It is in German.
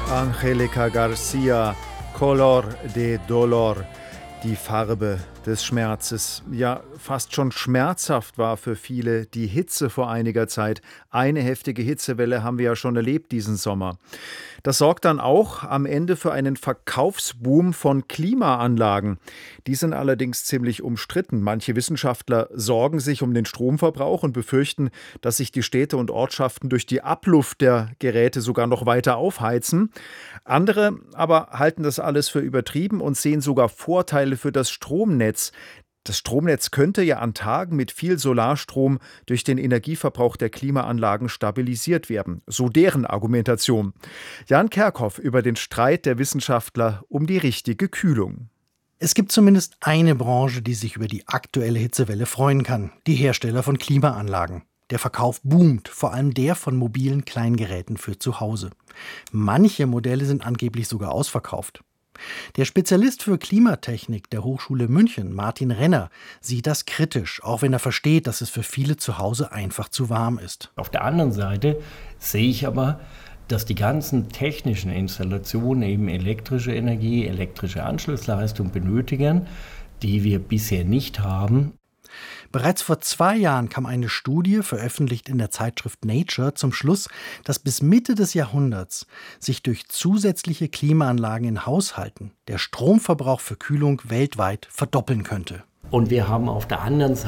Angelica Garcia, Color de Dolor, die Farbe des Schmerzes. Ja, fast schon schmerzhaft war für viele die Hitze vor einiger Zeit. Eine heftige Hitzewelle haben wir ja schon erlebt diesen Sommer. Das sorgt dann auch am Ende für einen Verkaufsboom von Klimaanlagen. Die sind allerdings ziemlich umstritten. Manche Wissenschaftler sorgen sich um den Stromverbrauch und befürchten, dass sich die Städte und Ortschaften durch die Abluft der Geräte sogar noch weiter aufheizen. Andere aber halten das alles für übertrieben und sehen sogar Vorteile für das Stromnetz. Das Stromnetz könnte ja an Tagen mit viel Solarstrom durch den Energieverbrauch der Klimaanlagen stabilisiert werden. So deren Argumentation. Jan Kerkhoff über den Streit der Wissenschaftler um die richtige Kühlung. Es gibt zumindest eine Branche, die sich über die aktuelle Hitzewelle freuen kann: die Hersteller von Klimaanlagen. Der Verkauf boomt, vor allem der von mobilen Kleingeräten für zu Hause. Manche Modelle sind angeblich sogar ausverkauft. Der Spezialist für Klimatechnik der Hochschule München, Martin Renner, sieht das kritisch, auch wenn er versteht, dass es für viele zu Hause einfach zu warm ist. Auf der anderen Seite sehe ich aber, dass die ganzen technischen Installationen eben elektrische Energie, elektrische Anschlussleistung benötigen, die wir bisher nicht haben. Bereits vor 2 Jahren kam eine Studie, veröffentlicht in der Zeitschrift Nature, zum Schluss, dass bis Mitte des Jahrhunderts sich durch zusätzliche Klimaanlagen in Haushalten der Stromverbrauch für Kühlung weltweit verdoppeln könnte. Und wir haben auf der anderen Seite